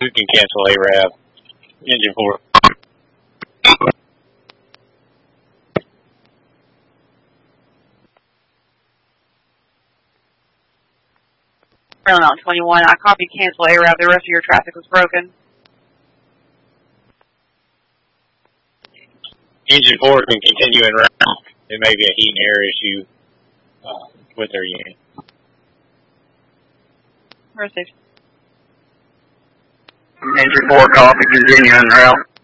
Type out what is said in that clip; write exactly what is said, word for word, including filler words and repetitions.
You can cancel A R A B. Engine four. On twenty-one, I copy cancel A R A B. The rest of your traffic was broken. Engine four can continue en route. It may be a heat and air issue uh, with their unit. Received. Engine four copy, continue en route.